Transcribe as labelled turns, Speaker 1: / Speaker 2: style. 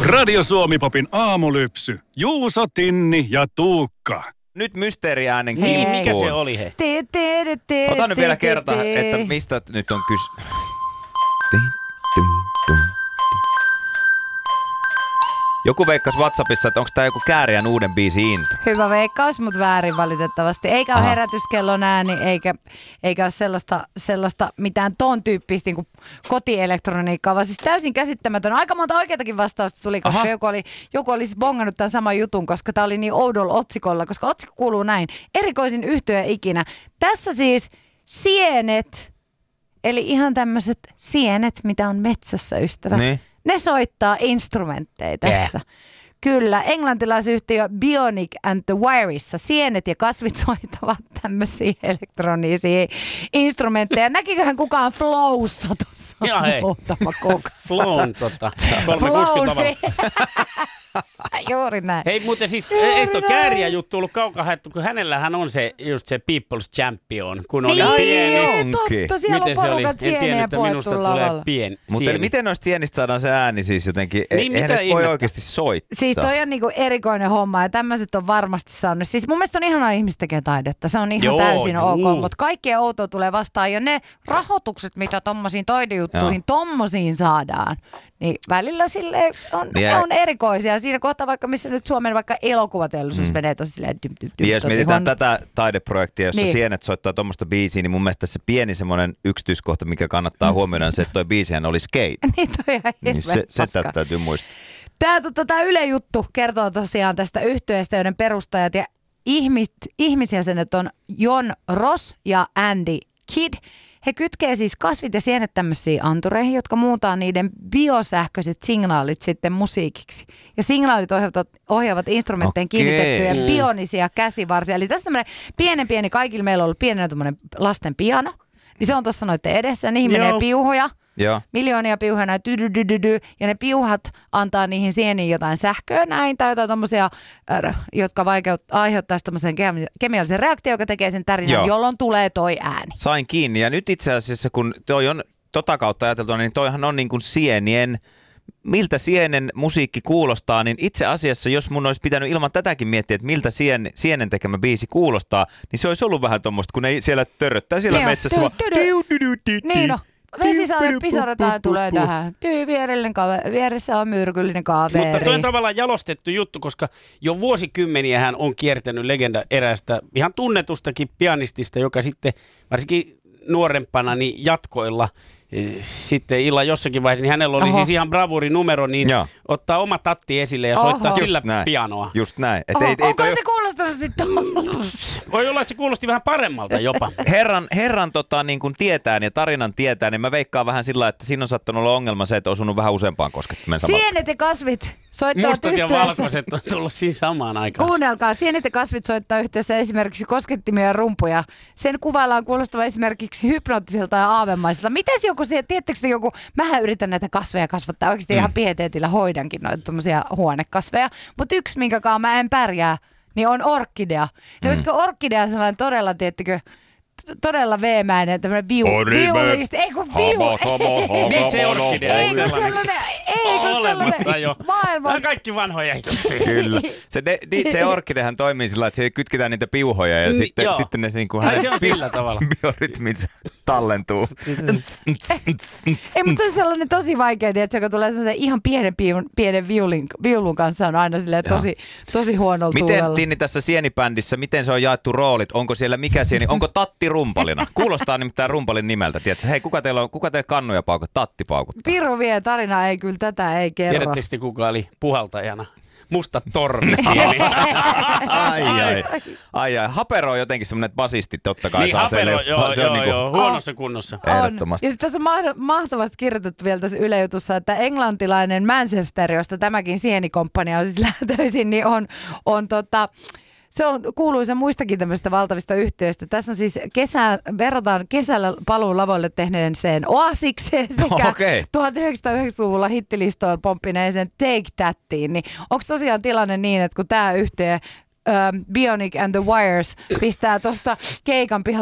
Speaker 1: Radio Suomi-popin aamulypsy. Juuso, Tinni ja Tuukka.
Speaker 2: Nyt mysteeriäänen
Speaker 3: Niin,
Speaker 2: kimppuun.
Speaker 3: mikä se oli he?
Speaker 2: Ota nyt vielä kerta, että mistä nyt on kyse. Joku veikkasi WhatsAppissa, että onko tää joku Kääriän uuden biisin intro.
Speaker 4: Hyvä veikkaus, mutta väärin valitettavasti. Eikä ole herätyskellon ääni, eikä ole sellaista mitään ton tyyppistä niin kotielektroniikkaa, vaan siis täysin käsittämätön. Aika monta oikeatakin vastausta tuli, koska joku oli siis bongannut tämän saman jutun, koska tämä oli niin oudolla otsikolla, koska otsikko kuuluu näin. Erikoisin yhtye ikinä. Tässä siis sienet, eli ihan tämmöiset sienet, mitä on metsässä, ystävät. Niin. Ne soittaa instrumentteja tässä. Kyllä, englantilaisyhtiö Bionic and the Wireissa sienet ja kasvit soittavat tämmöisiä elektronisia instrumentteja. Näkiköhän kukaan Flowssa tuossa muutama kuukausi?
Speaker 3: Flown 360 tavalla.
Speaker 4: Juuri näin.
Speaker 3: Hei, muuten siis ei tuo Kääriä juttu ollut kaukaa haettu, kun hänellähän on se just se People's Champion, kun oli pieni.
Speaker 4: Totta, siellä
Speaker 3: miten
Speaker 4: on
Speaker 3: se oli?
Speaker 4: porukat
Speaker 3: En tiedä,
Speaker 4: sieniä
Speaker 3: että minusta
Speaker 4: puettu
Speaker 3: tulee
Speaker 4: lavalla.
Speaker 3: pieni
Speaker 2: Mutta
Speaker 3: sieni.
Speaker 2: miten noista sienistä saadaan se ääni siis jotenkin?
Speaker 3: Niin,
Speaker 2: Eihän
Speaker 3: mitä
Speaker 2: nyt voi
Speaker 3: ihmettä?
Speaker 2: oikeasti soittaa.
Speaker 4: Siis toi on niinku erikoinen homma ja tämmöiset on varmasti saanut. Siis mun mielestä on ihanaa ihmiset tekee taidetta. Se on ihan täysin ok, mutta kaikkea outoa tulee vastaan. Ja ne rahoitukset, mitä tommosiin taidejuttuihin tommosiin saadaan, niin välillä silleen on erikoisia. Siinä kohtaa vaikka, missä nyt Suomen vaikka elokuvateollisuus menee tosi silleen
Speaker 2: Niin jos mietitään tätä taideprojektia, jossa sienet soittaa tuommoista biisiä, niin mun mielestä se pieni semmoinen yksityiskohta, mikä kannattaa huomioida, on se, että toi biisihän oli Skate.
Speaker 4: Niin toi ihan
Speaker 2: Niin se täytyy muistaa.
Speaker 4: Tämä Yle Juttu kertoo tosiaan tästä yhtyeestä, joiden perustajat ja ihmisjäsenet on Jon Ross ja Andy Kidd. He kytkee siis kasvit ja sienet tämmöisiin antureihin, jotka muuttaa niiden biosähköiset signaalit sitten musiikiksi. Ja signaalit ohjaavat instrumentteen kiinnitettyjä bionisia käsivarsia. Eli tässä tämmöinen pieni, kaikilla meillä on ollut pienenä tämmöinen lasten piano. Niin se on tuossa noiden edessä, niihin menee piuhoja. Joo. Miljoonia piuhoja näin ja ne piuhat antaa niihin sieniin jotain sähköä näin tai jotain tommosia, jotka aiheuttaa tämmöisen kemiallisen reaktion, joka tekee sen tärinän, jolloin tulee toi ääni.
Speaker 2: Sain kiinni ja nyt itse asiassa kun toi on tota kautta ajateltuna, niin toihan on niin kuin sienien, miltä sienen musiikki kuulostaa, niin itse asiassa jos mun olisi pitänyt ilman tätäkin miettiä, että miltä sienen tekemä biisi kuulostaa, niin se olisi ollut vähän tommoista, kun ne siellä törröttää siellä metsässä vaan.
Speaker 4: Niin on. Vesisaadot pisarataan tulee tähän. Vieressä on myrkyllinen kaveri.
Speaker 3: Mutta toi on tavallaan jalostettu juttu, koska jo vuosikymmeniä hän on kiertänyt legenda eräästä ihan tunnetustakin pianistista, joka sitten varsinkin nuorempana niin jatkoilla sitten illan jossakin vaiheessa, niin hänellä oli siis ihan bravurinumero, niin ottaa oma tatti esille ja soittaa sillä pianoa.
Speaker 2: Just näin.
Speaker 4: Onko se kuulostanut sitten?
Speaker 3: Voi olla, että se kuulosti vähän paremmalta jopa.
Speaker 2: Herran niin kuin tietään ja tarinan tietää, niin mä veikkaan vähän sillä, että siinä on saattanut olla ongelma se, että on osunut vähän useampaan koskettimeen samalla.
Speaker 4: Sienet ja kasvit soittavat
Speaker 3: mustat ja valkoiset on tullut siinä samaan aikaan.
Speaker 4: Kuunnelkaa, sienet ja kasvit soittaa yhteydessä esimerkiksi koskettimia ja rumpuja. Sen kuvaillaan kuulostava esimerkiksi hypnoottiselta ja aavemaiselta. Mites joku, tiedättekö joku, mähän yritän näitä kasveja kasvattaa, oikeasti ihan pieteetillä hoidankin noita tommosia huonekasveja, mutta yksi minkäkaan mä en pärjää, niin on orkidea. Ja olisiko orkidea sellainen todella, tiedättekö, todella veemäinen, tämmöinen viulisti, ei kun
Speaker 3: DJ Orkidea,
Speaker 4: ei kun sellainen maailman.
Speaker 3: Nämä on kaikki vanhoja.
Speaker 2: Kyllä. Se DJ Orkidehan toimii sillä, että siellä kytketään niitä piuhoja ja sitten ne
Speaker 3: se on sillä tavalla.
Speaker 2: Biorytmit tallentuu.
Speaker 4: Ei, mutta se on sellainen tosi vaikea, että joka tulee sellaisen ihan pienen viulun kanssa on aina silleen tosi huonolla tuulella.
Speaker 2: Miten Tinni tässä sienibändissä, miten se on jaettu roolit? Onko siellä mikä sieni? Onko Tatti rumpalina? Kuulostaa nimittäin rumpalin nimeltä. Tiedätkö? Hei, kuka teillä kannuja paukut? Tatti paukuttaa.
Speaker 4: Piru vie tarina, ei kyllä tätä ei kerro.
Speaker 3: Tiedättekö sitten, kuka oli puhaltajana? Musta torni sieni.
Speaker 2: Ai. Hapero on jotenkin semmoinen, että basisti totta kai
Speaker 3: niin,
Speaker 2: saa sen.
Speaker 3: Joo, huonossa kunnossa.
Speaker 2: Ehdottomasti.
Speaker 4: Ja sitten tässä on mahtavasti kirjoitettu vielä tässä Yle Jutussa, että englantilainen Manchester, josta tämäkin sienikomppania on siis lähtöisin, niin se on kuuluisa muistakin tämmöistä valtavista yhtiöistä. Tässä on siis verrataan kesällä paluun lavoille tehneeseen Oasikseen sekä 1990-luvulla hittilistoilla pomppineeseen Take Thattiin. Niin onko tosiaan tilanne niin, että kun tämä yhtiö Bionic and the Wires pistää tuosta keikan pihalle